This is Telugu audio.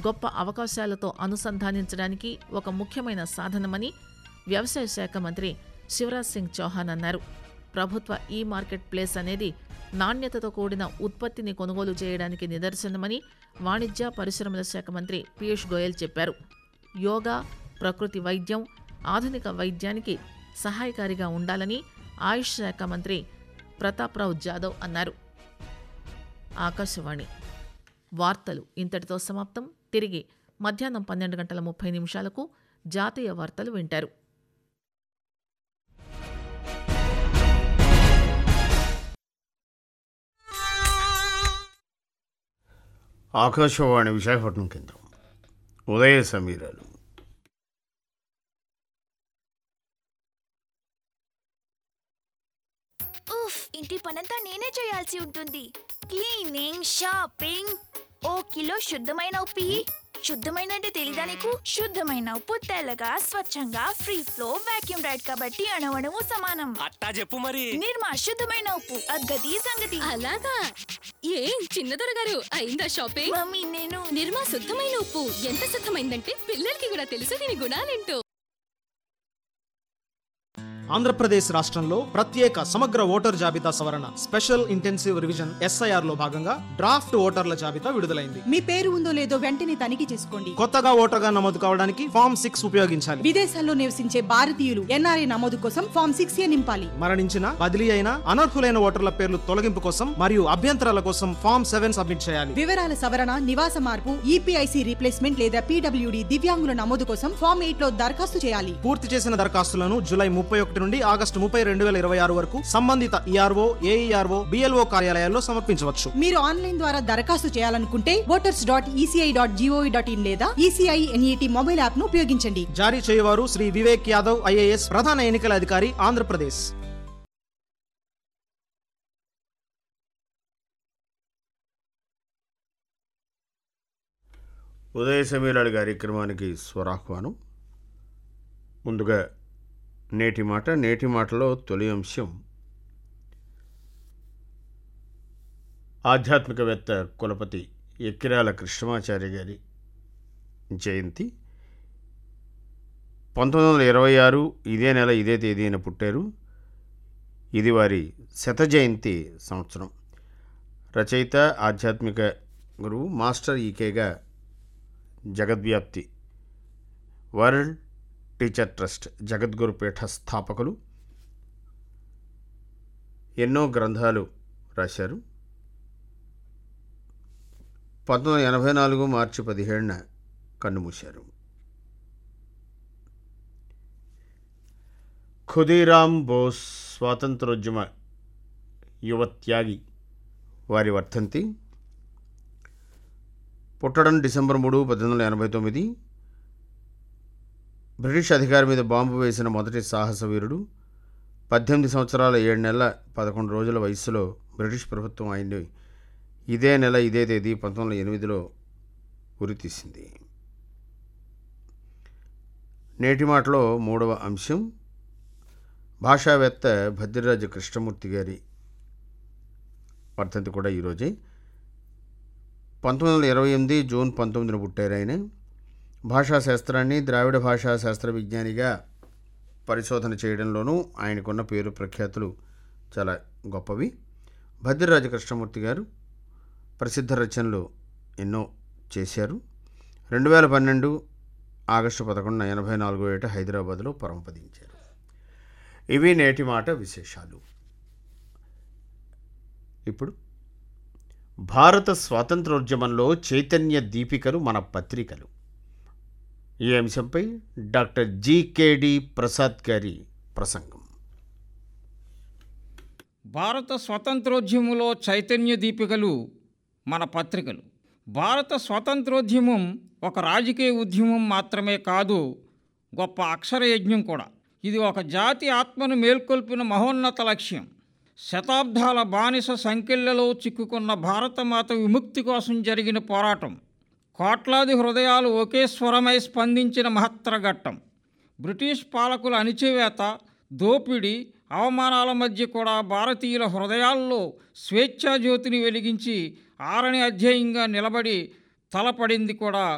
గొప్ప అవకాశాలతో అనుసంధానించడానికి ఒక ముఖ్యమైన సాధనమని వ్యవసాయ శాఖ మంత్రి శివరాజ్ సింగ్ చౌహాన్ అన్నారు. ప్రభుత్వ ఈ మార్కెట్ ప్లేస్ అనేది నాణ్యతతో కూడిన ఉత్పత్తిని కొనుగోలు చేయడానికి నిదర్శనమని వాణిజ్య పరిశ్రమల శాఖ మంత్రి పీయూష్ గోయల్ చెప్పారు. యోగా, ప్రకృతి వైద్యం ఆధునిక వైద్యానికి సహాయకారిగా ఉండాలని ఆయుష్ శాఖ మంత్రి ప్రతాప్రావు జాదవ్ అన్నారు. ఆకాశవాణి వార్తలు ఇంతటితో సమాప్తం. తిరిగి మధ్యాహ్నం 12:30 జాతీయ వార్తలు వింటారు. ఆకాశవాణి విశాఖపట్నం కేంద్రం. ఉదయ సమీరాలు. ఇంటి పనంతా నేనే చేయాల్సి ఉంటుంది. Cleaning, shopping. ఓ కిలో శుద్ధమైన ఉప్పు. శుద్ధమైన అంటే తెలీదా నీకు? శుద్ధమైన ఉప్పు తెల్లగా, స్వచ్ఛంగా, ఫ్రీ ఫ్లో, వాక్యూమ్ రైడ్ కాబట్టి అణువణువు సమానం. అట్టా చెప్పు మరి. నిర్మా శుద్ధమైన ఉప్పు, అద్గతి సంగతి. అలాగా? ఏం చిన్నదొర గారు అయిందా షాపింగ్? మమ్మీ నేను నిర్మా శుద్ధమైన ఉప్పు ఎంత శుద్ధమైందంటే పిల్లలకి కూడా తెలుసు దీని గుణాలేంటో. ఆంధ్రప్రదేశ్ రాష్ట్రంలో ప్రత్యేక సమగ్ర ఓటర్ జాబితా సవరణ స్పెషల్ ఇంటెన్సివ్ రివిజన్ SIR లో భాగంగా డ్రాఫ్ట్ ఓటర్ల జాబితా విడుదలైంది. మీ పేరు ఉందో లేదో వెంటనే తనిఖీ చేసుకోండి. కొత్తగా ఓటర్గా నమోదు కావడానికి ఫామ్ 6 ఉపయోగించాలి. విదేశాల్లో నివసించే భారతీయులు NRI నమోదు కోసం ఫామ్ 6A నింపాలి. మరణించిన, బదిలీ అయిన, అనర్హులైన ఓటర్ల పేర్లు తొలగింపు కోసం మరియు అభ్యంతరాల కోసం ఫామ్ 7 సబ్మిట్ చేయాలి. వివరాల సవరణ, నివాస మార్పు, EPIC రీప్లేస్మెంట్ లేదా PWD దివ్యాంగుల నమోదు కోసం ఫామ్ 8 లో దరఖాస్తు చేయాలి. పూర్తి చేసిన దరఖాస్తులను జూలై 31 నుండి ఆగస్టు 30, 2026 వరకు సంబంధిత ERO, AERO, BLO కార్యాలయాల్లో సమర్పించవచ్చు. మీరు ఆన్లైన్ ద్వారా దరఖాస్తు చేయాలనుకుంటే voters.eci.gov.in లేదా ECI NET మొబైల్ యాప్ ను ఉపయోగించండి. జారీ చేయవారు శ్రీ వివేక్ యాదవ్ IAS, ప్రధాన ఎన్నికల అధికారి, ఆంధ్రప్రదేశ్. ఉదయ సమీరాలు కార్యక్రమానికి స్వరాహ్వానం. ముందుగా నేటి మాట. నేటి మాటలో తొలి అంశం ఆధ్యాత్మికవేత్త కులపతి ఎక్కిరాల కృష్ణమాచార్య గారి జయంతి. 1926 ఇదే నెల ఇదే తేదీన పుట్టారు. ఇది వారి శత జయంతి సంవత్సరం. రచయిత, ఆధ్యాత్మిక గురువు, మాస్టర్ ఈకేగా జగద్వ్యాప్తి వరల్డ్ టీచర్ ట్రస్ట్ జగద్గురు పీఠ స్థాపకులు. ఎన్నో గ్రంథాలు రాశారు. 1984 మార్చి 17న కన్నుమూశారు. ఖుదీరామ్ బోస్ స్వాతంత్రోద్యమ యువత్యాగి, వారి వర్ధంతి. పుట్టడం డిసెంబర్ 3, 1889. బ్రిటిష్ అధికారి మీద బాంబు వేసిన మొదటి సాహస వీరుడు. 18 సంవత్సరాల 7 నెలల 11 రోజుల వయస్సులో బ్రిటిష్ ప్రభుత్వం ఆయన్ని ఇదే నెల ఇదే తేదీ 1908లో ఉరితీసింది. నేటి మాటలో మూడవ అంశం భాషావేత్త భద్రిరాజు కృష్ణమూర్తి గారి వర్ధంతి కూడా ఈరోజే. 1928 జూన్ 19న పుట్టారు ఆయన. భాషాశాస్త్రాన్ని ద్రావిడ భాషా శాస్త్ర విజ్ఞానిగా పరిశోధన చేయడంలోనూ ఆయనకున్న పేరు ప్రఖ్యాతులు చాలా గొప్పవి. భద్రిరాజు కృష్ణమూర్తి గారు ప్రసిద్ధ రచనలు ఎన్నో చేశారు. 2012 ఆగస్టు 11న 84వ ఏట హైదరాబాద్లో పరమపదించారు. ఇవి నేటి మాట విశేషాలు. ఇప్పుడు భారత స్వాతంత్రోద్యమంలో చైతన్య దీపికలు మన పత్రికలు, ఈ అంశంపై డాక్టర్ GKD ప్రసాద్ గారి ప్రసంగం. భారత స్వతంత్రోద్యమంలో చైతన్య దీపికలు మన పత్రికలు. భారత స్వతంత్రోద్యమం ఒక రాజకీయ ఉద్యమం మాత్రమే కాదు, గొప్ప అక్షర యజ్ఞం కూడా. ఇది ఒక జాతి ఆత్మను మేల్కొల్పిన మహోన్నత లక్ష్యం. శతాబ్దాల బానిస సంకెళ్లలో చిక్కుకున్న భారతమాత విముక్తి కోసం జరిగిన పోరాటం. కోట్లాది హృదయాలు ఒకే స్వరమై స్పందించిన మహత్తర ఘట్టం. బ్రిటిష్ పాలకుల అణిచివేత, దోపిడీ, అవమానాల మధ్య కూడా భారతీయుల హృదయాల్లో స్వేచ్ఛా జ్యోతిని వెలిగించి ఆరని అధ్యాయంగా నిలబడి తలపడింది కూడా